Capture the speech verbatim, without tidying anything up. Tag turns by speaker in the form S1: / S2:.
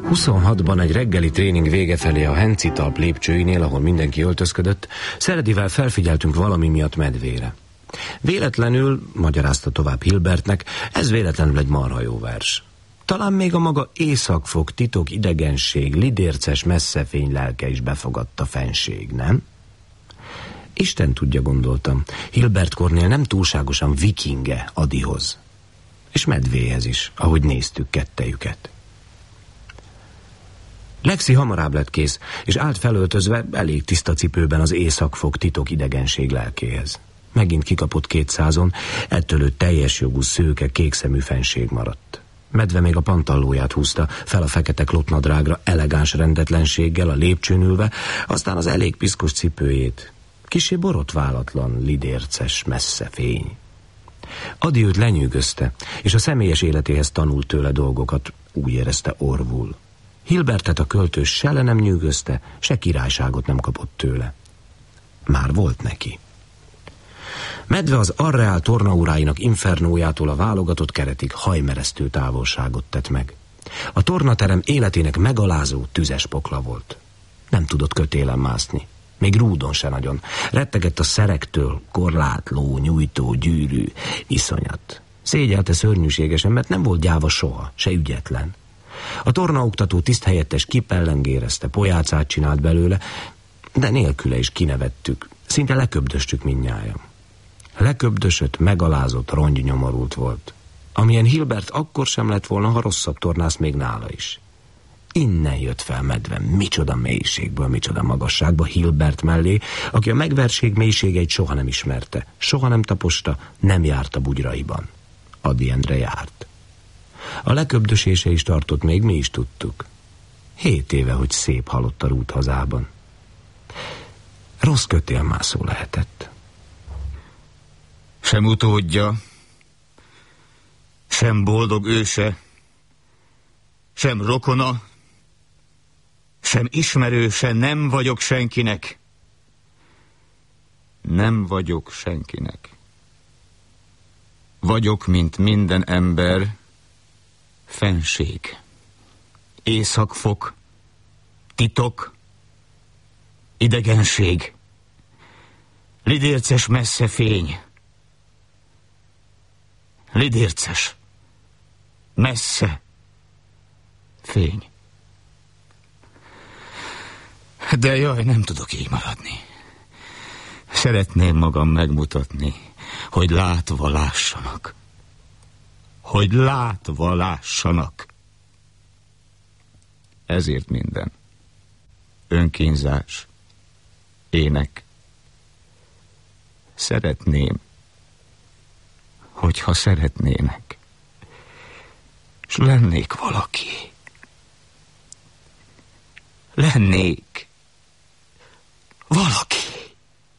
S1: huszonhatban egy reggeli tréning vége felé a Henci talp lépcsőinél, ahol mindenki öltözködött, Szeredivel felfigyeltünk valami miatt medvére. Véletlenül, magyarázta tovább Hilbertnek, ez véletlenül egy marha jó vers. Talán még a maga északfok, titok, idegenség, lidérces messzefény lelke is befogadta fenség, nem? Isten tudja, gondoltam, Hilbert Kornél nem túlságosan vikinge Adihoz. És medvéhez is, ahogy néztük kettejüket. Lexi hamarabb lett kész, és állt felöltözve elég tiszta cipőben az északfok titok idegenség lelkéhez. Megint kikapott kétszázon, ettől ő teljes jogú szőke kékszemű fenség maradt. Medve még a pantallóját húzta fel a fekete klotnadrágra elegáns rendetlenséggel a lépcsőn ülve, aztán az elég piszkos cipőjét. Kissé borotválatlan, lidérces messzefény. Adi őt lenyűgözte, és a személyes életéhez tanult tőle dolgokat, úgy érezte orvul. Hilbertet a költő se le nem nyűgözte, se királyságot nem kapott tőle. Már volt neki. Medve az Arreál tornaóráinak infernójától a válogatott keretig hajmeresztő távolságot tett meg. A tornaterem életének megalázó, tüzes pokla volt. Nem tudott kötélen mászni. Még rúdon se nagyon. Rettegett a szerektől, korlátló, nyújtó, gyűrű, iszonyat. Szégyelte szörnyűségesen, mert nem volt gyáva soha, se ügyetlen. A tornaoktató tiszthelyettes kipellengérezte, pojácát csinált belőle, de nélküle is kinevettük, szinte leköbdöstük mindnyájan. Leköbdösött, megalázott, rongynyomorult volt. Amilyen Hilbert akkor sem lett volna, ha rosszabb tornász még nála is. Innen jött fel Medve, micsoda mélységből, micsoda magasságba Hilbert mellé, aki a megverség mélységeit soha nem ismerte, soha nem taposta, nem járt a bugyraiban. Ady Endre járt. A leköbdösése is tartott, még mi is tudtuk. Hét éve, hogy szép halott a rút hazában. Rossz kötélmászó lehetett.
S2: Sem utódja, sem boldog őse, sem rokona, sem ismerőse, nem vagyok senkinek. Nem vagyok senkinek. Vagyok, mint minden ember, fenség, északfok, titok, idegenség, lidérces messze fény. Lidérces, messze fény. De jaj, nem tudok így maradni. Szeretném magam megmutatni, hogy látva lássanak. Hogy látva lássanak. Ezért minden. Önkínzás, ének. Szeretném, hogyha szeretnének, s lennék valaki. Lennék